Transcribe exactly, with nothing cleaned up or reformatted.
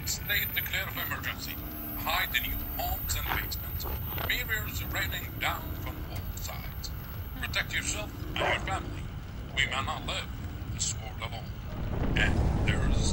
State declare of emergency. Hide in your homes and basements. Mirrors raining down from all sides. Protect yourself and your family. We may not live in this world alone. And there's